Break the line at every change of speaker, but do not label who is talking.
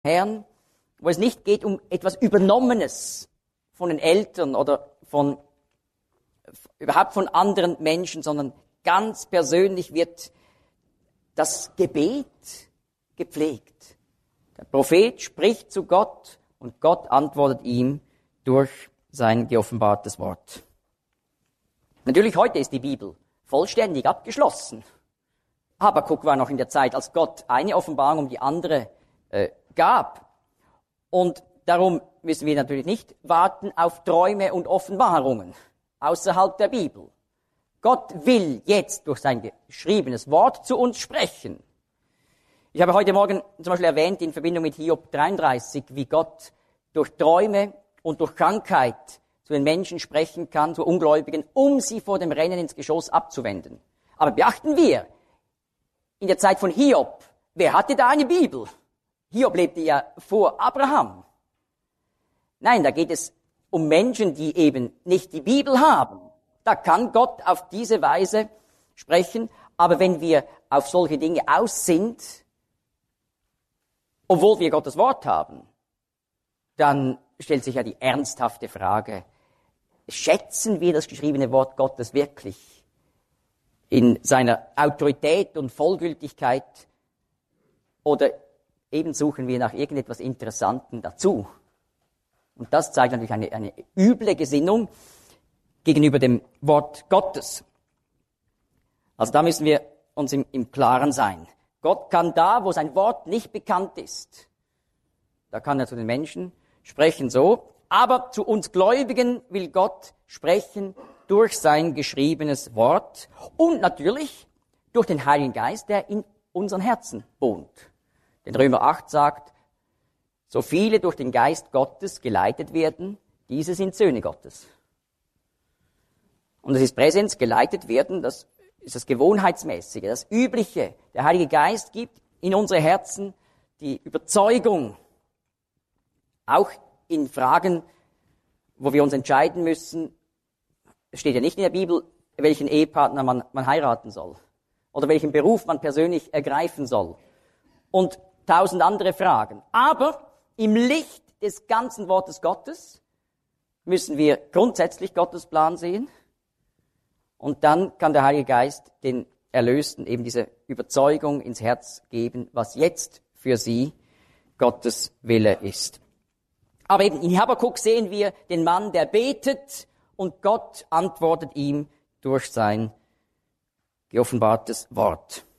Herrn, wo es nicht geht um etwas Übernommenes von den Eltern oder überhaupt von anderen Menschen, sondern ganz persönlich wird das Gebet gepflegt. Der Prophet spricht zu Gott und Gott antwortet ihm durch sein geoffenbartes Wort. Natürlich heute ist die Bibel vollständig abgeschlossen. Habakuk war noch in der Zeit, als Gott eine Offenbarung um die andere gab. Und darum müssen wir natürlich nicht warten auf Träume und Offenbarungen außerhalb der Bibel. Gott will jetzt durch sein geschriebenes Wort zu uns sprechen. Ich habe heute Morgen zum Beispiel erwähnt in Verbindung mit Hiob 33, wie Gott durch Träume und durch Krankheit zu den Menschen sprechen kann, zu Ungläubigen, um sie vor dem Rennen ins Geschoss abzuwenden. Aber beachten wir, in der Zeit von Hiob, wer hatte da eine Bibel? Hiob lebte ja vor Abraham. Nein, da geht es um Menschen, die eben nicht die Bibel haben. Da kann Gott auf diese Weise sprechen. Aber wenn wir auf solche Dinge aus sind, obwohl wir Gottes Wort haben, dann stellt sich ja die ernsthafte Frage, schätzen wir das geschriebene Wort Gottes wirklich in seiner Autorität und Vollgültigkeit oder eben suchen wir nach irgendetwas Interessantem dazu? Und das zeigt natürlich eine üble Gesinnung gegenüber dem Wort Gottes. Also da müssen wir uns im Klaren sein. Gott kann da, wo sein Wort nicht bekannt ist, da kann er zu den Menschen sprechen so, aber zu uns Gläubigen will Gott sprechen durch sein geschriebenes Wort und natürlich durch den Heiligen Geist, der in unseren Herzen wohnt. Denn Römer 8 sagt, so viele durch den Geist Gottes geleitet werden, diese sind Söhne Gottes. Und es ist Präsens, geleitet werden, das ist das Gewohnheitsmäßige, das Übliche. Der Heilige Geist gibt in unsere Herzen die Überzeugung, auch in Fragen, wo wir uns entscheiden müssen. Es steht ja nicht in der Bibel, welchen Ehepartner man heiraten soll oder welchen Beruf man persönlich ergreifen soll und 1000 andere Fragen. Aber im Licht des ganzen Wortes Gottes müssen wir grundsätzlich Gottes Plan sehen. Und dann kann der Heilige Geist den Erlösten eben diese Überzeugung ins Herz geben, was jetzt für sie Gottes Wille ist. Aber eben in Habakuk sehen wir den Mann, der betet und Gott antwortet ihm durch sein geoffenbartes Wort.